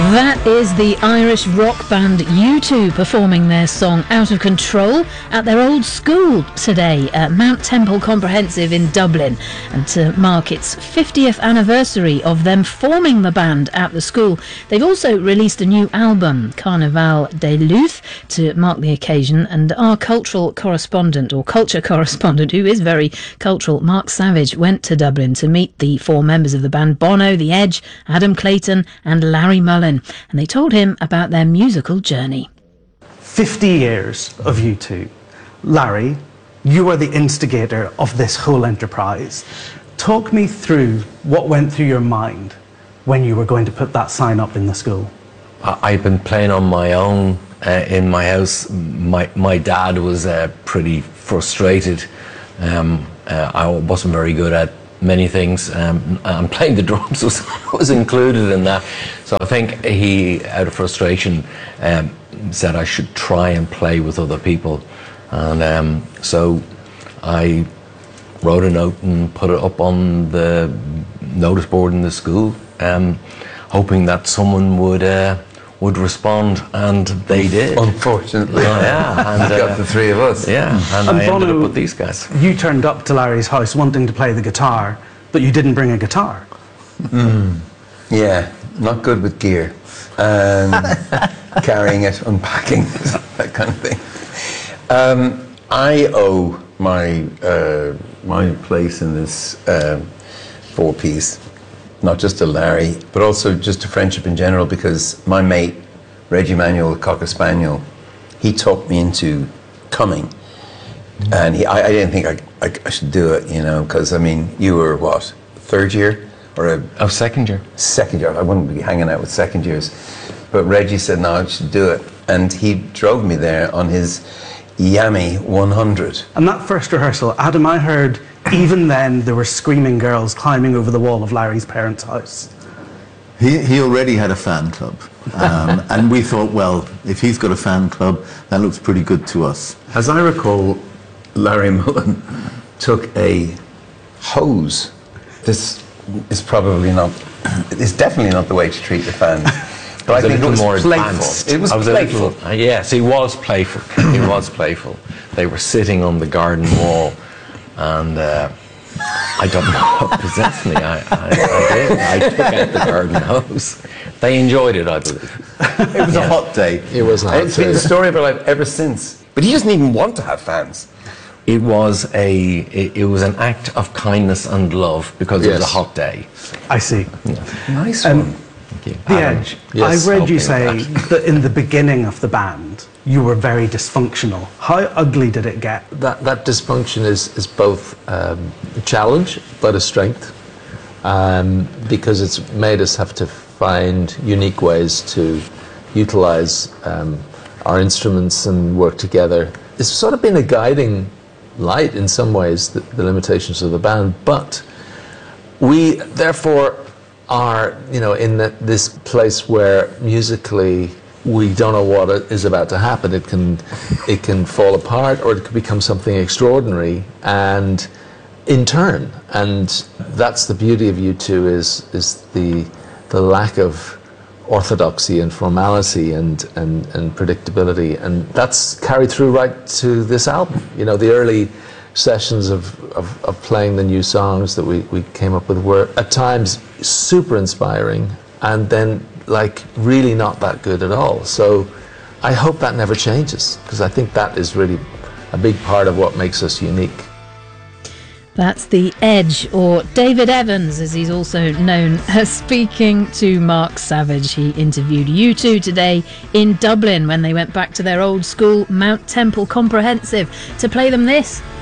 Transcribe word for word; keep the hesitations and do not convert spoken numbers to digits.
That is the Irish rock band U two performing their song Out of Control at their old school today at Mount Temple Comprehensive in Dublin, and to mark its fiftieth anniversary of them forming the band at the school, they've also released a new album, Carnaval de Luth, to mark the occasion. And our cultural correspondent, or culture correspondent, who is very cultural, Mark Savage, went to Dublin to meet the four members of the band, Bono, The Edge, Adam Clayton and Larry Mullen, and they told him about their musical journey. fifty years of U two. Larry, you are the instigator of this whole enterprise. Talk me through what went through your mind when you were going to put that sign up in the school. I've been playing on my own uh, in my house. My, my dad was uh, pretty frustrated. Um, uh, I wasn't very good at many things, um, and playing the drums was, was included in that. So I think he, out of frustration, um, said I should try and play with other people. And um, so I wrote a note and put it up on the notice board in the school, um, hoping that someone would uh, would respond, and they did. Unfortunately. Oh, yeah. And, uh, got uh, the three of us. Yeah, and, And I Bono, ended up with these guys. You turned up to Larry's house wanting to play the guitar, but you didn't bring a guitar. Mm. Yeah, not good with gear. Um, carrying it, unpacking, that kind of thing. Um, I owe my uh, my place in this um, four-piece, not just to Larry, but also just to friendship in general, because my mate, Reggie Manuel, Cocker Spaniel, he talked me into coming. Mm-hmm. And he, I, I didn't think I, I, I should do it, you know, because, I mean, you were, what, third year? Or a Oh, second year. Second year. I wouldn't be hanging out with second years. But Reggie said, no, I should do it. And he drove me there on his Yami one hundred. And that first rehearsal, Adam, I heard even then there were screaming girls climbing over the wall of Larry's parents' house. He, he already had a fan club. Um, and we thought, well, if he's got a fan club, that looks pretty good to us. As I recall, Larry Mullen took a hose. This is probably not, it's definitely not the way to treat the fans. But I think it was more playful. Advanced. It was, was playful. Little, uh, yes, he was playful. He was playful. They were sitting on the garden wall, and uh, I don't know what possessed me. I, I, I did. I took out the garden hose. They enjoyed it, I believe. It was yeah. a hot day. It was a hot It's day. been the story of our life ever since. But he doesn't even want to have fans. It was a it, it was an act of kindness and love because Yes. it was a hot day. I see. Yeah. Nice Um, one. Thank you. The Adam. Edge, Yes, I read you helping say with that in the beginning of the band, you were very dysfunctional. How ugly did it get? That, that dysfunction is, is both um, a challenge but a strength, um, because it's made us have to find unique ways to utilize um, our instruments and work together. It's sort of been a guiding light in some ways, the, the limitations of the band, but we therefore are, you know, in the, this place where musically we don't know what is about to happen. It can, it can fall apart, or it could become something extraordinary, and in turn. And that's the beauty of U two, is is the the lack of orthodoxy and formality and, and, and predictability, and that's carried through right to this album. You know, the early sessions of, of, of playing the new songs that we, we came up with were at times super inspiring, and then like really not that good at all. So I hope that never changes, because I think that is really a big part of what makes us unique. That's The Edge, or David Evans, as he's also known, uh, speaking to Mark Savage. He interviewed U two today in Dublin when they went back to their old school, Mount Temple Comprehensive, to play them this.